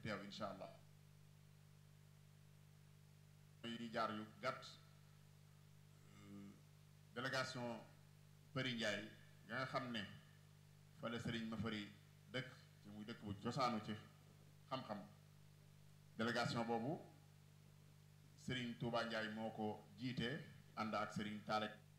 teew incha allah muy jaar yu gàtt délégation Fary Ndiaye nga nga xam ne fa la Serigne Mafary dëkk ci muy dëkk bu cosaanu ci xam-xam délégation boobu Serigne Touba Ndiaye moo ko jiite ànd ak Serigne Talla